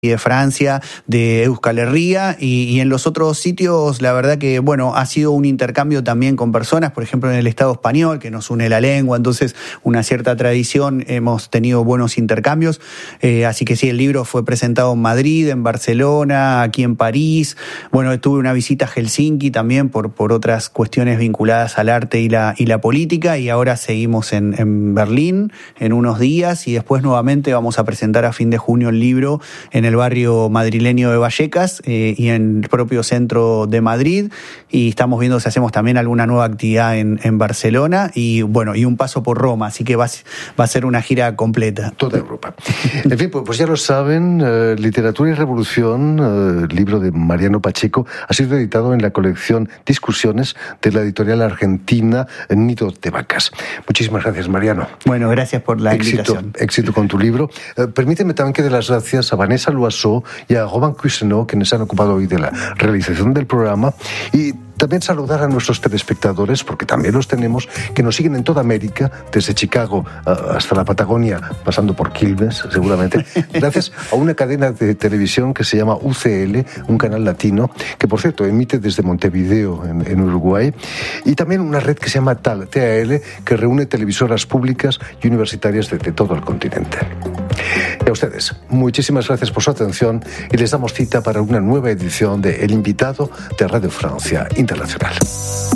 de Francia, de Euskal Herria, y en los otros sitios la verdad que bueno, ha sido un intercambio también con personas, por ejemplo en el Estado español, que nos une la lengua, entonces una cierta tradición, hemos tenido buenos intercambios, así que sí, el libro fue presentado en Madrid, en Barcelona, aquí en París, bueno, tuve una visita a Helsinki también por otras cuestiones vinculadas al arte y la política, y ahora seguimos en Berlín en unos días, y después nuevamente vamos a presentar a fin de junio el libro en el barrio madrileño de Vallecas y en el propio centro de Madrid, y estamos viendo si hacemos también alguna nueva actividad en Barcelona y bueno, y un paso por Roma, así que va a ser una gira completa. Toda Europa. En fin, pues ya lo saben, Literatura y Revolución, libro de Mariano Pacheco, ha sido editado en la colección Discusiones de la editorial argentina Nido de Vacas. Muchísimas gracias, Mariano. Bueno, gracias por la invitación. Éxito con tu libro. Permíteme también que dé las gracias a Vanessa Loiseau y a Robin Cousineau, quienes se han ocupado hoy de la realización del programa, y también saludar a nuestros telespectadores, porque también los tenemos, que nos siguen en toda América, desde Chicago hasta la Patagonia, pasando por Quilmes, seguramente, gracias a una cadena de televisión que se llama UCL, un canal latino, que por cierto emite desde Montevideo, en Uruguay, y también una red que se llama TAL, que reúne televisoras públicas y universitarias de todo el continente. Y a ustedes, muchísimas gracias por su atención y les damos cita para una nueva edición de El Invitado de Radio Francia Internacional.